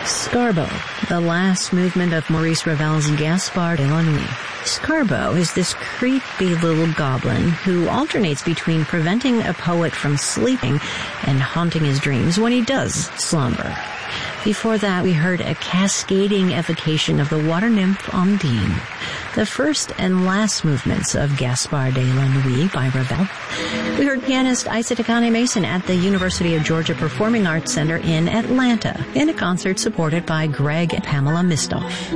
Scarbo, the last movement of Maurice Ravel's Gaspard de la Nuit. Scarbo is this creepy little goblin who alternates between preventing a poet from sleeping and haunting his dreams when he does slumber. Before that, we heard a cascading evocation of the water nymph Ondine. The first and last movements of Gaspard de la Nuit by Ravel. We heard pianist Isa Takane Mason at the University of Georgia Performing Arts Center in Atlanta in a concert supported by Greg and Pamela Mistoff.